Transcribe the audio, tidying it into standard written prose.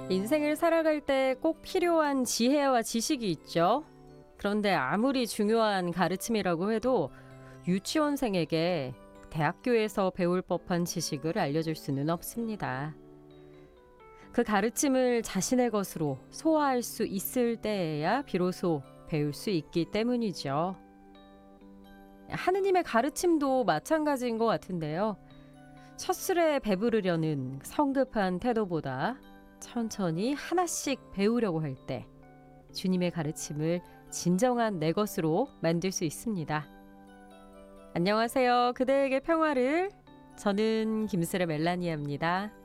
인생을 살아갈 때 꼭 필요한 지혜와 지식이 있죠. 그런데 아무리 중요한 가르침이라고 해도 유치원생에게 대학교에서 배울 법한 지식을 알려줄 수는 없습니다. 그 가르침을 자신의 것으로 소화할 수 있을 때에야 비로소 배울 수 있기 때문이죠. 하느님의 가르침도 마찬가지인 것 같은데요. 첫술에 배부르려는 성급한 태도보다 천천히 하나씩 배우려고 할 때 주님의 가르침을 진정한 내 것으로 만들 수 있습니다. 안녕하세요. 그대에게 평화를. 저는 김슬의 멜라니아입니다.